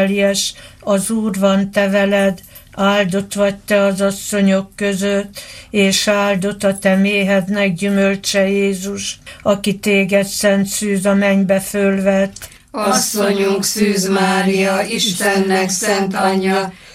teljes, az Úr van te veled, áldott vagy te az asszonyok között, és áldott a te méhednek gyümölcse Jézus, aki téged szent szűz a mennybe fölvett. Asszonyunk Szűz Mária, Istennek szent anyja,